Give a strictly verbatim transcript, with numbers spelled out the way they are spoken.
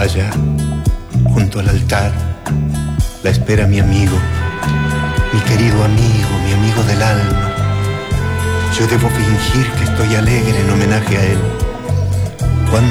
Allá, junto al altar, la espera mi amigo, mi querido amigo, mi amigo del alma. Yo debo fingir que estoy alegre en homenaje a él.